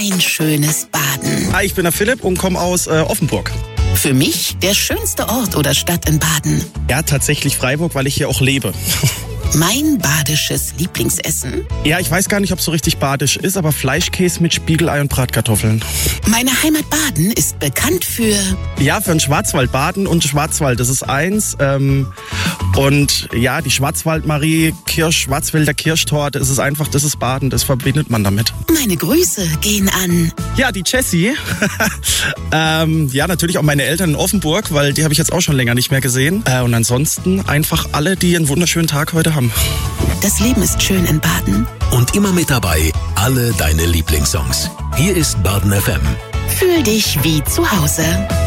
ein schönes Baden. Hi, ich bin der Philipp und komme aus Offenburg. Für mich der schönste Ort oder Stadt in Baden. Ja, tatsächlich Freiburg, weil ich hier auch lebe. Mein badisches Lieblingsessen? Ja, ich weiß gar nicht, ob es so richtig badisch ist, aber Fleischkäse mit Spiegelei und Bratkartoffeln. Meine Heimat Baden ist bekannt für... Ja, für den Schwarzwald. Baden und Schwarzwald, das ist eins. Und ja, die Schwarzwald-Marie, Schwarzwälder Kirschtorte, es ist einfach, das ist Baden, das verbindet man damit. Meine Grüße gehen an... Ja, die Jessie. Ja, natürlich auch meine Eltern in Offenburg, weil die habe ich jetzt auch schon länger nicht mehr gesehen. Und ansonsten einfach alle, die einen wunderschönen Tag heute haben. Das Leben ist schön in Baden. Und immer mit dabei, alle deine Lieblingssongs. Hier ist Baden FM. Fühl dich wie zu Hause.